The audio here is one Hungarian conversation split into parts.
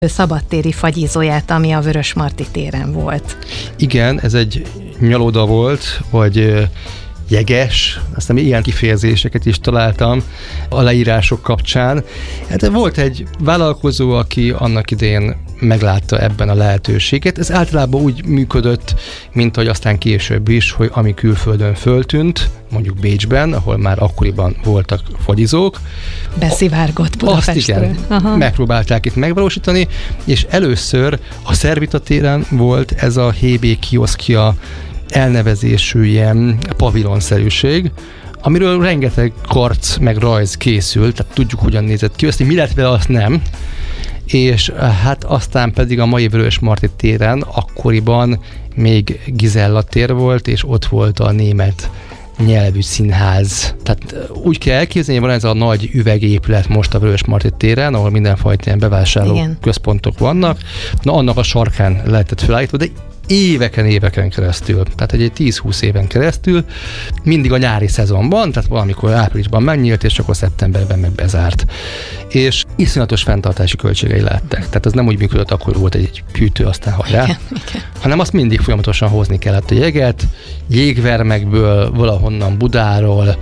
szabadtéri fagyizóját, ami a Vörösmarty téren volt. Igen, ez egy nyaloda volt, vagy jeges, aztán ilyen kifejezéseket is találtam a leírások kapcsán. Hát volt egy vállalkozó, aki annak idején meglátta ebben a lehetőséget. Ez általában úgy működött, mint ahogy aztán később is, hogy ami külföldön föltűnt, mondjuk Bécsben, ahol már akkoriban voltak fagyizók. Beszivárgott Budapestről. Azt igen, megpróbálták itt megvalósítani, és először a Szervita téren volt ez a HB kioszkja elnevezésű ilyen pavilonszerűség, amiről rengeteg karc meg rajz készült, tehát tudjuk, hogyan nézett ki, azt mi lett vele, azt nem. És hát aztán pedig a mai Vörösmarty téren akkoriban még Gizella tér volt, és ott volt a német nyelvű színház. Tehát úgy kell elképzelni, van ez a nagy üvegépület most a Vörösmarty téren, ahol mindenfajta ilyen bevásárló központok vannak. Na, annak a sarkán lehetett felállítva, de éveken keresztül, tehát egy 10-20 éven keresztül, mindig a nyári szezonban, tehát valamikor áprilisban megnyílt, és csak a szeptemberben meg bezárt. És iszonyatos fenntartási költségei lettek. Tehát ez nem úgy működött, akkor volt egy hűtő, aztán hajrá, hanem azt mindig folyamatosan hozni kellett a jeget, jégvermekből, valahonnan Budáról,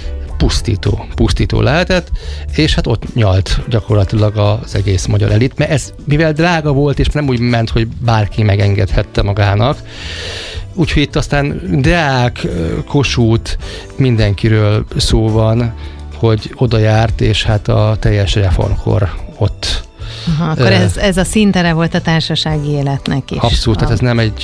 pusztító lehetett, és hát ott nyalt gyakorlatilag az egész magyar elit, mert ez mivel drága volt, és nem úgy ment, hogy bárki megengedhette magának, úgyhogy itt aztán Deák, Kossuth, mindenkiről szó van, hogy oda járt, és hát a teljes reformkor ott. Aha, akkor ez a színtere volt a társasági életnek is. Abszolút, tehát ez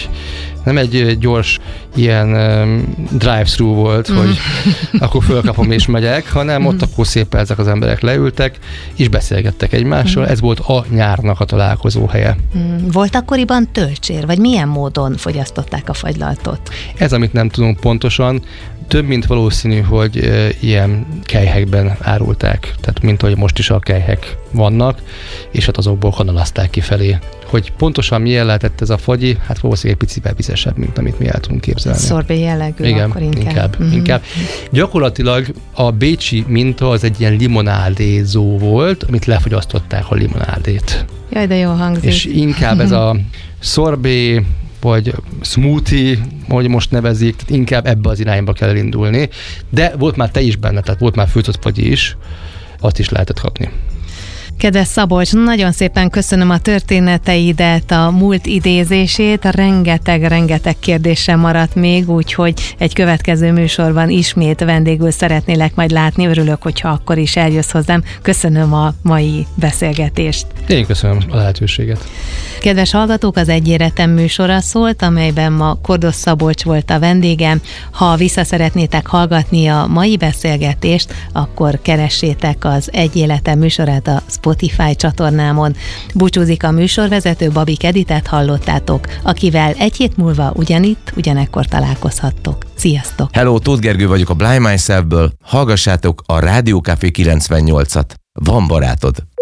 nem egy gyors ilyen drive-thru volt, hogy akkor fölkapom és megyek, hanem ott akkor szépen ezek az emberek leültek, és beszélgettek egymással. Ez volt a nyárnak a találkozó helye. Volt akkoriban tölcsér, vagy milyen módon fogyasztották a fagylaltot? Ez, amit nem tudunk pontosan, több mint valószínű, hogy ilyen kelyhekben árulták, tehát mint ahogy most is a kelyhek vannak, és hát azokból kanalazták kifelé. Hogy pontosan milyen lehetett ez a fagyi, hát valószínűleg egy picivel vizesebb, mint amit mi el tudunk képzelni. Szorbé jellegű, igen, akkor inkább. Gyakorlatilag a bécsi minta az egy ilyen limonádézó volt, amit lefogyasztották a limonádét. Jaj, de jó hangzik. És inkább ez a szorbé, vagy smoothie, ahogy most nevezik, tehát inkább ebbe az irányba kell elindulni. De volt már tej is benne, tehát volt már főzott fagyi is, azt is lehetett kapni. Kedves Szabolcs, nagyon szépen köszönöm a történeteidet, a múlt idézését, rengeteg kérdésem maradt még, úgyhogy egy következő műsorban ismét vendégül szeretnélek majd látni, örülök, hogyha akkor is eljössz hozzám. Köszönöm a mai beszélgetést. Én köszönöm a lehetőséget. Kedves hallgatók, az Egy Életem műsora szólt, amelyben ma Kordos Szabolcs volt a vendégem. Ha vissza szeretnétek hallgatni a mai beszélgetést, akkor keressétek az Egy Életem műsorát a Spotify csatornámon. Búcsúzik a műsorvezető, Babik Editet hallottátok, akivel egy hét múlva ugyanitt, ugyanekkor találkozhattok. Sziasztok! Hello, Tóth Gergő vagyok a Blind Myself-ből. Hallgassátok a Rádió Café 98-at. Van barátod!